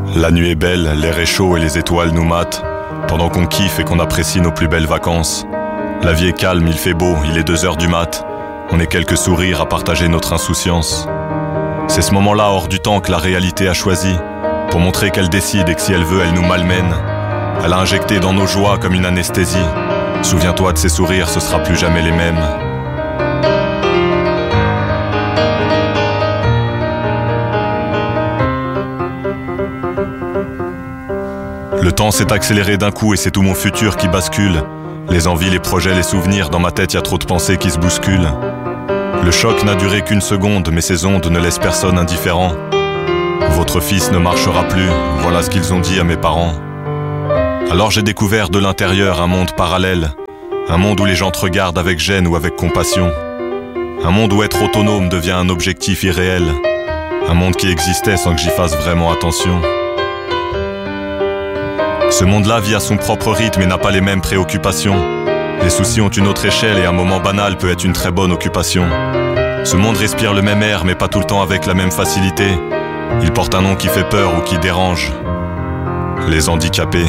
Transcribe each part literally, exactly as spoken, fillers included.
La nuit est belle, l'air est chaud et les étoiles nous matent, pendant qu'on kiffe et qu'on apprécie nos plus belles vacances. La vie est calme, il fait beau, il est deux heures du mat. On est quelques sourires à partager notre insouciance. C'est ce moment-là hors du temps que la réalité a choisi, pour montrer qu'elle décide et que si elle veut, elle nous malmène. Elle a injecté dans nos joies comme une anesthésie. Souviens-toi de ces sourires, ce sera plus jamais les mêmes. Le temps s'est accéléré d'un coup et c'est tout mon futur qui bascule. Les envies, les projets, les souvenirs, dans ma tête y a trop de pensées qui se bousculent. Le choc n'a duré qu'une seconde, mais ces ondes ne laissent personne indifférent. Votre fils ne marchera plus, voilà ce qu'ils ont dit à mes parents. Alors j'ai découvert de l'intérieur un monde parallèle, un monde où les gens te regardent avec gêne ou avec compassion. Un monde où être autonome devient un objectif irréel. Un monde qui existait sans que j'y fasse vraiment attention. Ce monde-là vit à son propre rythme et n'a pas les mêmes préoccupations. Les soucis ont une autre échelle et un moment banal peut être une très bonne occupation. Ce monde respire le même air mais pas tout le temps avec la même facilité. Il porte un nom qui fait peur ou qui dérange. Les handicapés.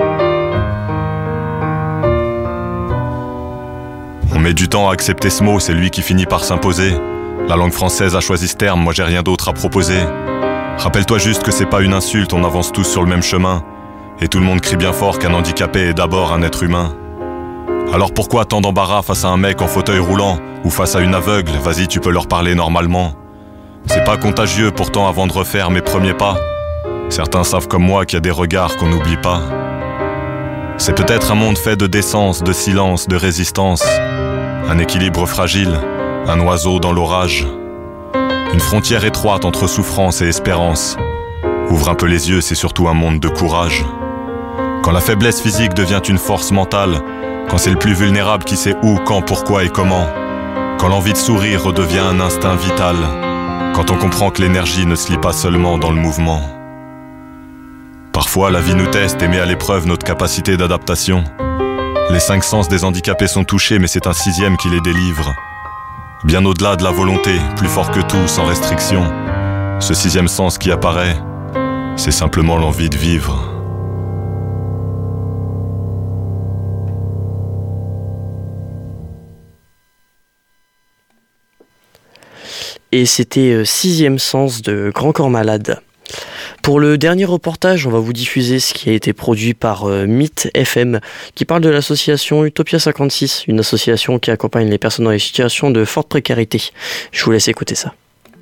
On met du temps à accepter ce mot, c'est lui qui finit par s'imposer. La langue française a choisi ce terme, moi j'ai rien d'autre à proposer. Rappelle-toi juste que c'est pas une insulte, on avance tous sur le même chemin. Et tout le monde crie bien fort qu'un handicapé est d'abord un être humain. Alors pourquoi tant d'embarras face à un mec en fauteuil roulant ou face à une aveugle? Vas-y, tu peux leur parler normalement. C'est pas contagieux pourtant avant de refaire mes premiers pas. Certains savent comme moi qu'il y a des regards qu'on n'oublie pas. C'est peut-être un monde fait de décence, de silence, de résistance. Un équilibre fragile, un oiseau dans l'orage. Une frontière étroite entre souffrance et espérance. Ouvre un peu les yeux, c'est surtout un monde de courage. Quand la faiblesse physique devient une force mentale, quand c'est le plus vulnérable qui sait où, quand, pourquoi et comment, quand l'envie de sourire redevient un instinct vital, quand on comprend que l'énergie ne se lie pas seulement dans le mouvement. Parfois, la vie nous teste et met à l'épreuve notre capacité d'adaptation. Les cinq sens des handicapés sont touchés, mais c'est un sixième qui les délivre. Bien au-delà de la volonté, plus fort que tout, sans restriction. Ce sixième sens qui apparaît, c'est simplement l'envie de vivre. Et c'était euh, Sixième Sens de Grand Corps Malade. Pour le dernier reportage, on va vous diffuser ce qui a été produit par euh, Mythe F M, qui parle de l'association Utopia cinquante-six, une association qui accompagne les personnes dans les situations de forte précarité. Je vous laisse écouter ça.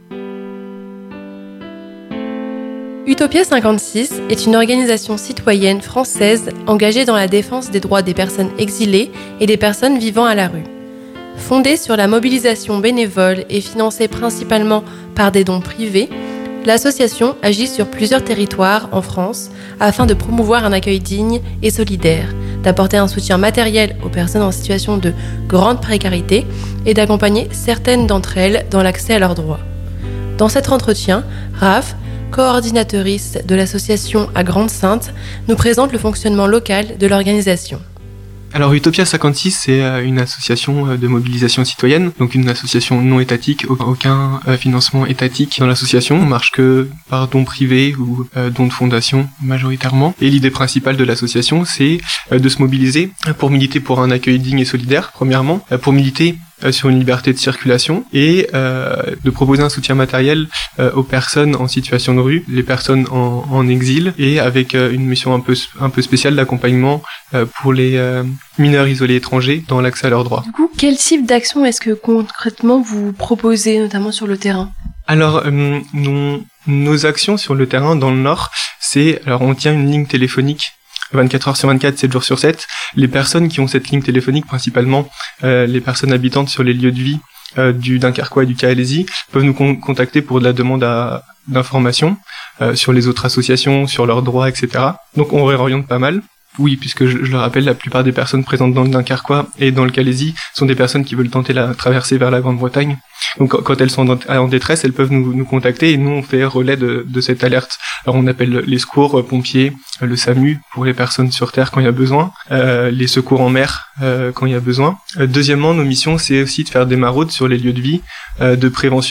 Utopia cinquante-six est une organisation citoyenne française engagée dans la défense des droits des personnes exilées et des personnes vivant à la rue. Fondée sur la mobilisation bénévole et financée principalement par des dons privés, l'association agit sur plusieurs territoires en France afin de promouvoir un accueil digne et solidaire, d'apporter un soutien matériel aux personnes en situation de grande précarité et d'accompagner certaines d'entre elles dans l'accès à leurs droits. Dans cet entretien, Raph, coordinatrice de l'association à Grande-Synthe, nous présente le fonctionnement local de l'organisation. Alors Utopia cinquante-six, c'est une association de mobilisation citoyenne, donc une association non étatique, aucun financement étatique dans l'association, on marche que par dons privés ou dons de fondation majoritairement. Et l'idée principale de l'association, c'est de se mobiliser pour militer pour un accueil digne et solidaire, premièrement, pour militer sur une liberté de circulation et euh, de proposer un soutien matériel euh, aux personnes en situation de rue, les personnes en, en exil, et avec euh, une mission un peu un peu spéciale d'accompagnement euh, pour les euh, mineurs isolés étrangers dans l'accès à leurs droits. Du coup, quel type d'action est-ce que concrètement vous proposez, notamment sur le terrain ? Alors, euh, nos, nos actions sur le terrain dans le Nord, c'est alors on tient une ligne téléphonique vingt-quatre heures sur vingt-quatre, sept jours sur sept. Les personnes qui ont cette ligne téléphonique, principalement euh, les personnes habitantes sur les lieux de vie euh, du Dunkerquois et du Calaisis, peuvent nous con- contacter pour de la demande à, d'informations euh, sur les autres associations, sur leurs droits, et cetera. Donc on réoriente pas mal. Oui, puisque je, je le rappelle, la plupart des personnes présentes dans le Dunkerquois et dans le Calaisis sont des personnes qui veulent tenter la traversée vers la Grande-Bretagne. Donc quand elles sont en détresse, elles peuvent nous, nous contacter et nous on fait relais de, de cette alerte. Alors on appelle les secours, pompiers, le SAMU pour les personnes sur terre quand il y a besoin, euh, les secours en mer euh, quand il y a besoin. Euh, deuxièmement, nos missions c'est aussi de faire des maraudes sur les lieux de vie, euh, de prévention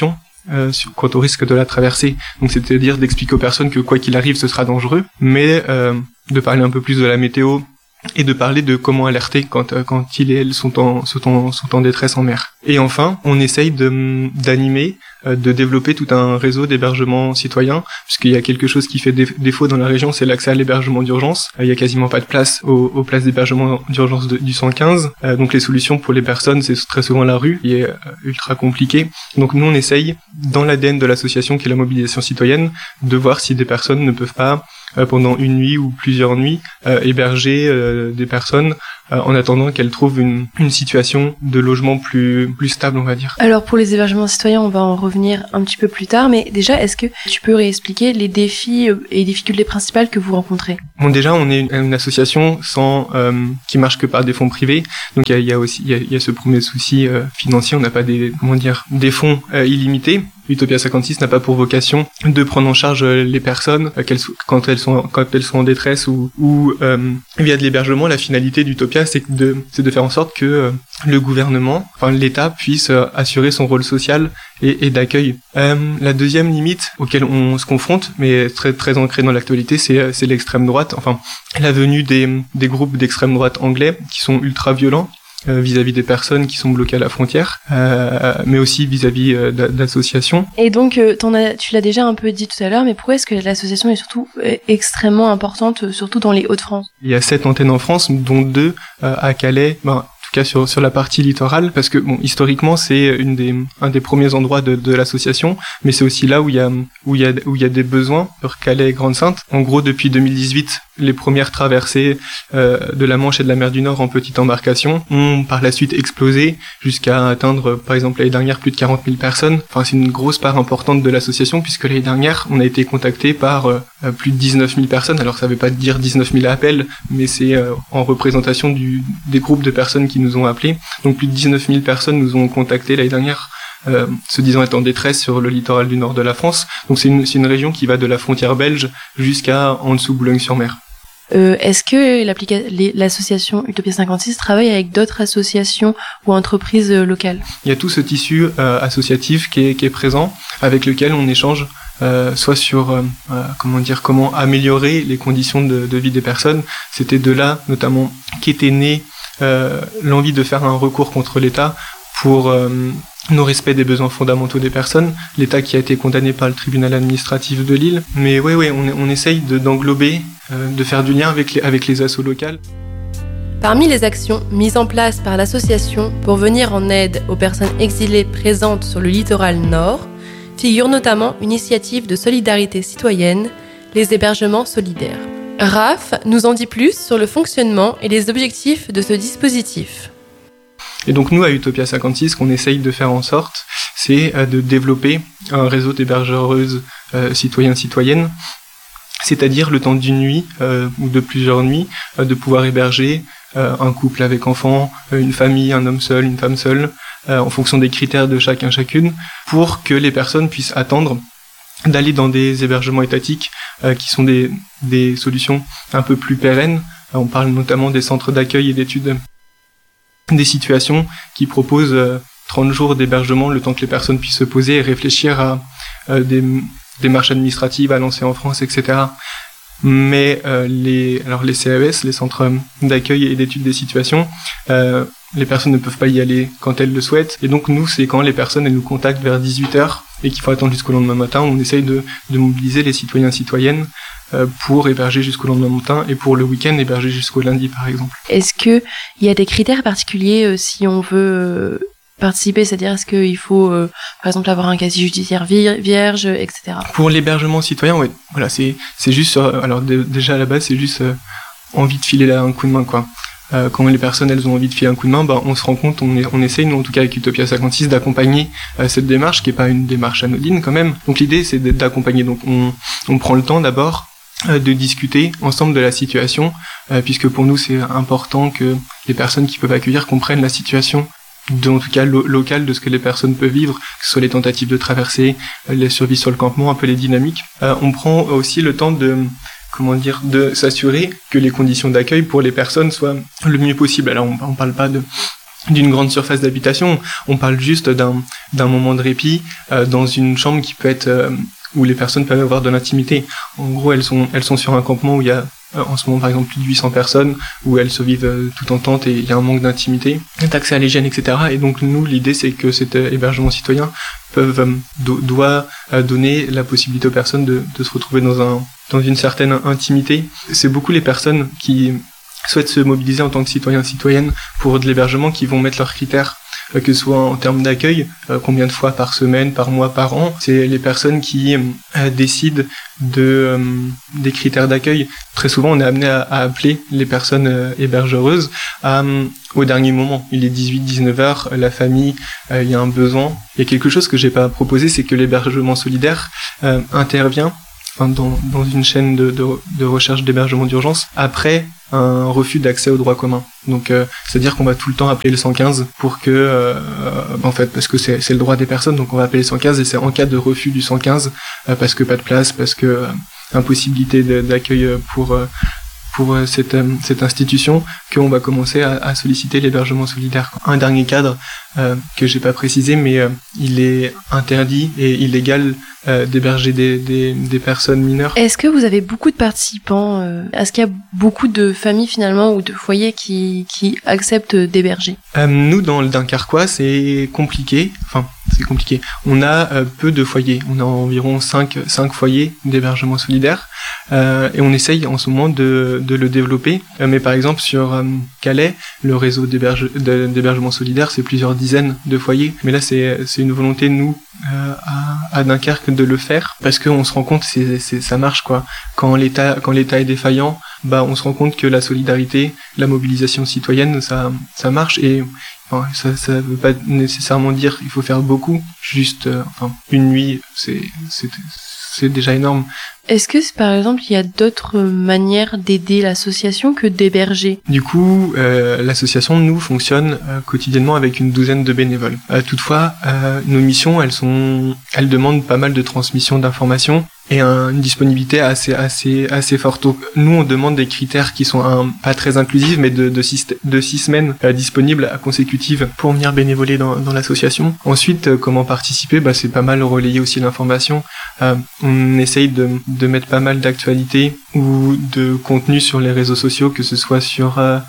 euh, sur, quant au risque de la traversée. Donc c'est-à-dire d'expliquer aux personnes que quoi qu'il arrive, ce sera dangereux, mais euh, de parler un peu plus de la météo et de parler de comment alerter quand euh, quand ils et elles sont en sont en sont en détresse en mer. Et enfin, on essaye de d'animer, euh, de développer tout un réseau d'hébergement citoyen, puisqu'il y a quelque chose qui fait défaut dans la région, c'est l'accès à l'hébergement d'urgence. Euh, il y a quasiment pas de place aux, aux places d'hébergement d'urgence de, du cent quinze. Euh, donc les solutions pour les personnes, c'est très souvent la rue, qui est euh, ultra compliqué. Donc nous, on essaye, dans l'A D N de l'association qui est la mobilisation citoyenne, de voir si des personnes ne peuvent pas Euh, pendant une nuit ou plusieurs nuits, euh, héberger euh, des personnes euh, en attendant qu'elles trouvent une, une situation de logement plus, plus stable, on va dire. Alors pour les hébergements citoyens, on va en revenir un petit peu plus tard, mais déjà, est-ce que tu peux réexpliquer les défis et difficultés principales que vous rencontrez ? Bon, déjà, on est une, une association sans euh, qui marche que par des fonds privés, donc il y a, y a aussi il y a, y a ce premier souci euh, financier. On n'a pas des comment dire des fonds euh, illimités. Utopia cinquante-six n'a pas pour vocation de prendre en charge les personnes euh, qu'elles, quand elles sont quand elles sont en détresse ou, ou euh, via de l'hébergement. La finalité d'Utopia, c'est de c'est de faire en sorte que euh, le gouvernement, enfin l'État, puisse euh, assurer son rôle social et, et d'accueil. Euh, la deuxième limite auquel on se confronte, mais très très ancrée dans l'actualité, c'est c'est l'extrême droite. Enfin, la venue des des groupes d'extrême droite anglais qui sont ultra violents Euh, vis-à-vis des personnes qui sont bloquées à la frontière, euh, mais aussi vis-à-vis euh, d'associations. Et donc, euh, t'en as, tu l'as déjà un peu dit tout à l'heure, mais pourquoi est-ce que l'association est surtout euh, extrêmement importante, surtout dans les Hauts-de-France ? Il y a sept antennes en France, dont deux euh, à Calais, ben, en tout cas sur sur la partie littorale, parce que bon, historiquement c'est une des un des premiers endroits de, de l'association, mais c'est aussi là où il y a où il y a où il y a des besoins sur Calais et Grande-Synthe. En gros, depuis deux mille dix-huit, les premières traversées euh, de la Manche et de la mer du Nord en petite embarcation ont par la suite explosé jusqu'à atteindre, par exemple l'année dernière, plus de quarante mille personnes. Enfin, c'est une grosse part importante de l'association, puisque l'année dernière, on a été contacté par euh, plus de dix-neuf mille personnes. Alors ça veut pas dire dix-neuf mille appels, mais c'est euh, en représentation du des groupes de personnes qui nous ont appelés. Donc plus de dix-neuf mille personnes nous ont contactés l'année dernière, euh, se disant être en détresse sur le littoral du nord de la France. Donc c'est une, c'est une région qui va de la frontière belge jusqu'à en dessous Boulogne-sur-Mer. Euh, est-ce que les, l'association Utopia cinquante-six travaille avec d'autres associations ou entreprises euh, locales ? Il y a tout ce tissu euh, associatif qui est, qui est présent, avec lequel on échange euh, soit sur euh, euh, comment dire comment améliorer les conditions de, de vie des personnes. C'était de là notamment qu'était née euh, l'envie de faire un recours contre l'État pour euh, non-respect des besoins fondamentaux des personnes, l'État qui a été condamné par le tribunal administratif de Lille. Mais oui, oui, on, on essaye de, d'englober, euh, de faire du lien avec les, avec les assos locales. Parmi les actions mises en place par l'association pour venir en aide aux personnes exilées présentes sur le littoral nord, figure notamment une initiative de solidarité citoyenne, les hébergements solidaires. Raph nous en dit plus sur le fonctionnement et les objectifs de ce dispositif. Et donc nous, à Utopia cinquante-six, ce qu'on essaye de faire en sorte, c'est euh, de développer un réseau d'hébergeuses euh, citoyens-citoyennes, c'est-à-dire le temps d'une nuit euh, ou de plusieurs nuits, euh, de pouvoir héberger euh, un couple avec enfants, une famille, un homme seul, une femme seule, euh, en fonction des critères de chacun chacune, pour que les personnes puissent attendre d'aller dans des hébergements étatiques euh, qui sont des, des solutions un peu plus pérennes. Euh, on parle notamment des centres d'accueil et d'études des situations qui proposent euh, trente jours d'hébergement, le temps que les personnes puissent se poser et réfléchir à euh, des démarches administratives à lancer en France, et cetera. Mais euh, les alors les C A E S, les centres d'accueil et d'études des situations, euh, les personnes ne peuvent pas y aller quand elles le souhaitent. Et donc nous, c'est quand les personnes elles nous contactent vers dix-huit heures et qu'il faut attendre jusqu'au lendemain matin, on essaye de, de mobiliser les citoyens et citoyennes euh, pour héberger jusqu'au lendemain matin et pour le week-end héberger jusqu'au lundi, par exemple. Est-ce que il y a des critères particuliers euh, si on veut euh, participer, c'est-à-dire est-ce qu'il faut, euh, par exemple, avoir un casier judiciaire vierge, et cetera. Pour l'hébergement citoyen, ouais, voilà, c'est c'est juste, euh, alors de, déjà à la base, c'est juste euh, envie de filer là un coup de main, quoi. Euh, quand les personnes elles ont envie de filer un coup de main, bah on se rend compte, on, est, on essaye, nous en tout cas avec Utopia cinquante-six, d'accompagner euh, cette démarche qui est pas une démarche anodine quand même. Donc l'idée c'est d'accompagner. Donc on on prend le temps d'abord euh, de discuter ensemble de la situation, euh, puisque pour nous c'est important que les personnes qui peuvent accueillir comprennent la situation de, en tout cas lo- locale de ce que les personnes peuvent vivre, que ce soit les tentatives de traversée, euh, les survies sur le campement, un peu les dynamiques. Euh, on prend aussi le temps de comment dire, de s'assurer que les conditions d'accueil pour les personnes soient le mieux possible. Alors on, on parle pas de d'une grande surface d'habitation. On parle juste d'un, d'un moment de répit euh, dans une chambre qui peut être euh, où les personnes peuvent avoir de l'intimité. En gros, elles sont elles sont sur un campement où il y a euh, en ce moment par exemple plus de huit cents personnes, où elles se vivent euh, tout en tente et il y a un manque d'intimité, d'accès à l'hygiène, et cetera. Et donc nous, l'idée c'est que cet euh, hébergement citoyen peuvent euh, do, doit euh, donner la possibilité aux personnes de, de se retrouver dans un dans une certaine intimité. C'est beaucoup les personnes qui souhaitent se mobiliser en tant que citoyens, citoyennes pour de l'hébergement qui vont mettre leurs critères, euh, que ce soit en termes d'accueil, euh, combien de fois par semaine, par mois, par an. C'est les personnes qui euh, décident de euh, des critères d'accueil. Très souvent, on est amené à, à appeler les personnes euh, hébergereuses à, euh, au dernier moment. Il est dix-huit dix-neuf heures, la famille, euh, il y a un besoin. Il y a quelque chose que j'ai pas proposé, c'est que l'hébergement solidaire euh, intervient Dans, dans une chaîne de, de, de recherche d'hébergement d'urgence après un refus d'accès au droit commun. Donc, euh, c'est-à-dire qu'on va tout le temps appeler le cent quinze pour que, euh, en fait, parce que c'est, c'est le droit des personnes, donc on va appeler le cent quinze et c'est en cas de refus du cent quinze, euh, parce que pas de place, parce que euh, impossibilité de, d'accueil pour euh, pour euh, cette euh, cette institution, qu'on va commencer à, à solliciter l'hébergement solidaire. Un dernier cadre euh, que j'ai pas précisé, mais euh, il est interdit et illégal euh, d'héberger des, des des personnes mineures. Est-ce que vous avez beaucoup de participants euh, Est-ce qu'il y a beaucoup de familles finalement ou de foyers qui qui acceptent d'héberger? euh, Nous, dans le Dunkerquois, c'est compliqué. Enfin, c'est compliqué. On a euh, peu de foyers. On a environ cinq cinq foyers d'hébergement solidaire. Euh, et on essaye en ce moment de, de le développer. Euh, mais par exemple, sur euh, Calais, le réseau d'héberge, de, d'hébergement solidaire, c'est plusieurs dizaines de foyers. Mais là, c'est, c'est une volonté, nous, euh, à, à Dunkerque, de le faire. Parce qu'on se rend compte, c'est, c'est, ça marche, quoi. Quand l'État, quand l'État est défaillant, bah, on se rend compte que la solidarité, la mobilisation citoyenne, ça, ça marche. Et enfin, ça, ça veut pas nécessairement dire qu'il faut faire beaucoup. Juste, euh, enfin, une nuit, c'est, c'est, c'est déjà énorme. Est-ce que, par exemple, il y a d'autres manières d'aider l'association que d'héberger? Du coup, euh, l'association, nous, fonctionne euh, quotidiennement avec une douzaine de bénévoles. Euh, toutefois, euh, nos missions, elles sont, elles demandent pas mal de transmission d'informations et un, une disponibilité assez, assez, assez forte. Donc, nous, on demande des critères qui sont un, pas très inclusifs, mais de, de six, de six semaines euh, disponibles à consécutives pour venir bénévoler dans, dans l'association. Ensuite, euh, comment participer? Bah, c'est pas mal relayer aussi l'information. Euh, on essaye de, de mettre pas mal d'actualités ou de contenu sur les réseaux sociaux, que ce soit sur euh,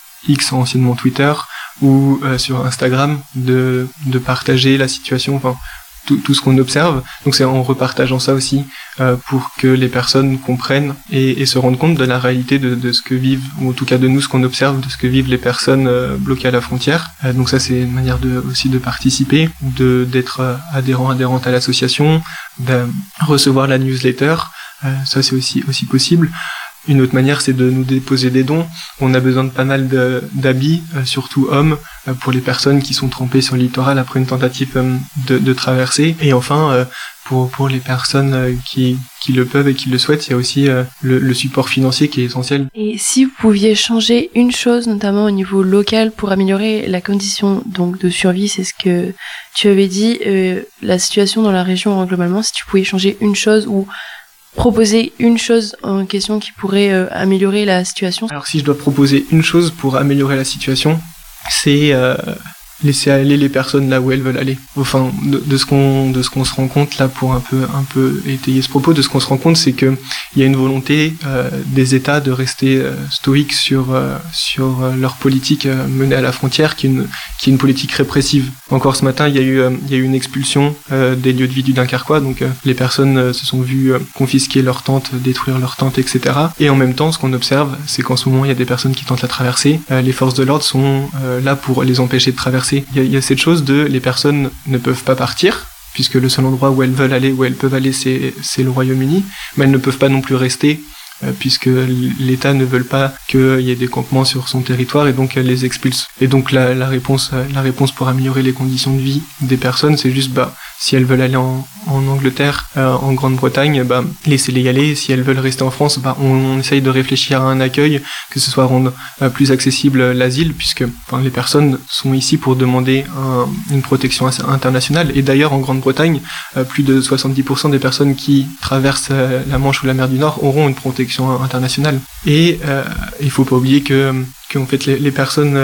X, anciennement Twitter, ou euh, sur Instagram, de, de partager la situation, enfin, tout, tout ce qu'on observe. Donc c'est en repartageant ça aussi euh, pour que les personnes comprennent et, et se rendent compte de la réalité de, de ce que vivent, ou en tout cas de nous, ce qu'on observe, de ce que vivent les personnes euh, bloquées à la frontière. Euh, donc ça, c'est une manière de, aussi de participer, de, d'être euh, adhérent, adhérente à l'association, de recevoir la newsletter. Euh, ça, c'est aussi, aussi possible. Une autre manière, c'est de nous déposer des dons. On a besoin de pas mal de, d'habits, euh, surtout hommes, euh, pour les personnes qui sont trempées sur le littoral après une tentative euh, de, de traversée. Et enfin, euh, pour, pour les personnes euh, qui, qui le peuvent et qui le souhaitent, il y a aussi euh, le, le support financier qui est essentiel. Et si vous pouviez changer une chose, notamment au niveau local, pour améliorer la condition donc de survie, c'est ce que tu avais dit, euh, la situation dans la région globalement, si tu pouvais changer une chose ou proposer une chose en question qui pourrait euh, améliorer la situation? Alors si je dois proposer une chose pour améliorer la situation, c'est euh, laisser aller les personnes là où elles veulent aller. Enfin, de, de ce qu'on de ce qu'on se rend compte là, pour un peu un peu étayer ce propos, de ce qu'on se rend compte, c'est que il y a une volonté euh, des États de rester euh, stoïques sur euh, sur euh, leur politique euh, menée à la frontière, qui est une qui est une politique répressive. Encore ce matin, il y a eu euh, il y a eu une expulsion euh, des lieux de vie du Dunkerquois, donc euh, les personnes euh, se sont vues euh, confisquer leurs tentes, détruire leurs tentes, et cetera. Et en même temps, ce qu'on observe, c'est qu'en ce moment, il y a des personnes qui tentent la traversée. Euh, les forces de l'ordre sont euh, là pour les empêcher de traverser. Il y a, il y a cette chose de les personnes ne peuvent pas partir, puisque le seul endroit où elles veulent aller, où elles peuvent aller, c'est, c'est le Royaume-Uni, mais elles ne peuvent pas non plus rester, euh, puisque l'État ne veut pas qu'il y ait des campements sur son territoire, et donc elle les expulse. Et donc la, la réponse, la réponse pour améliorer les conditions de vie des personnes, c'est juste, bah, si elles veulent aller en, en Angleterre, euh, en Grande-Bretagne, bah, laissez-les y aller. Si elles veulent rester en France, bah, on, on essaye de réfléchir à un accueil, que ce soit rendre euh, plus accessible l'asile, puisque enfin, les personnes sont ici pour demander un, une protection internationale. Et d'ailleurs, en Grande-Bretagne, euh, plus de soixante-dix pour cent des personnes qui traversent euh, la Manche ou la mer du Nord auront une protection internationale. Et euh, il faut pas oublier que, que en fait, les, les personnes... Euh,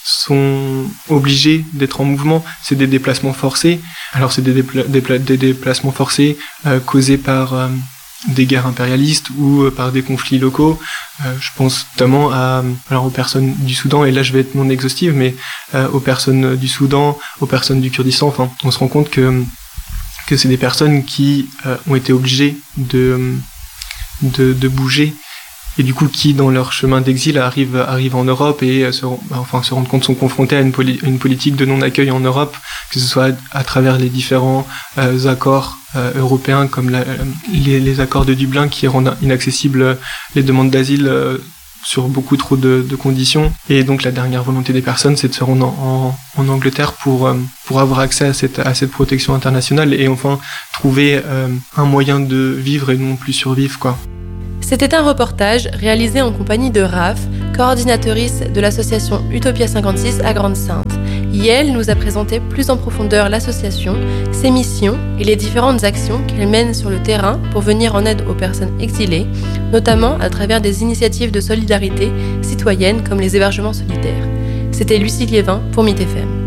sont obligés d'être en mouvement. C'est des déplacements forcés. Alors c'est des, dépla- dépla- des déplacements forcés euh, causés par euh, des guerres impérialistes ou euh, par des conflits locaux. Euh, je pense notamment à, alors aux personnes du Soudan, et là je vais être non exhaustive, mais euh, aux personnes du Soudan, aux personnes du Kurdistan. Enfin, on se rend compte que que c'est des personnes qui euh, ont été obligées de, de de bouger, et du coup qui dans leur chemin d'exil arrivent arrivent en Europe et euh, se enfin se rendent compte, sont confrontés à une, poli- une politique de non-accueil en Europe, que ce soit à, à travers les différents euh, accords euh, européens comme la, les, les accords de Dublin qui rendent inaccessibles les demandes d'asile euh, sur beaucoup trop de, de conditions. Et donc la dernière volonté des personnes, c'est de se rendre en, en, en Angleterre pour euh, pour avoir accès à cette à cette protection internationale et enfin trouver euh, un moyen de vivre et non plus survivre, quoi. C'était un reportage réalisé en compagnie de Raph, coordinatrice de l'association Utopia cinquante-six à Grande-Synthe. Yael nous a présenté plus en profondeur l'association, ses missions et les différentes actions qu'elle mène sur le terrain pour venir en aide aux personnes exilées, notamment à travers des initiatives de solidarité citoyenne comme les hébergements solidaires. C'était Lucie Liévin pour Mythe F M.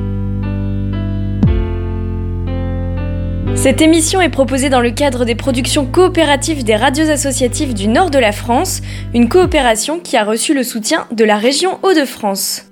Cette émission est proposée dans le cadre des productions coopératives des radios associatives du nord de la France, une coopération qui a reçu le soutien de la région Hauts-de-France.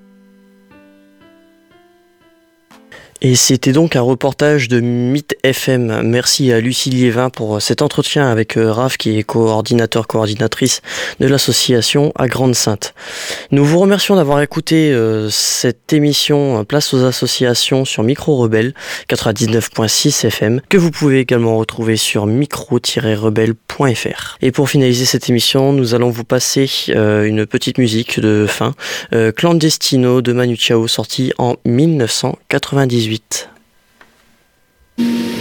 Et c'était donc un reportage de Mythe F M. Merci à Lucie Liévin pour cet entretien avec Raph, qui est coordinateur, coordinatrice de l'association à Grande-Synthe. Nous vous remercions d'avoir écouté euh, cette émission Place aux associations sur Micro Rebelle quatre-vingt-dix-neuf point six F M, que vous pouvez également retrouver sur micro tiret rebelle point f r. Et pour finaliser cette émission, nous allons vous passer euh, une petite musique de fin, euh, Clandestino de Manu Chao, sorti en mille neuf cent quatre-vingt-dix-huit.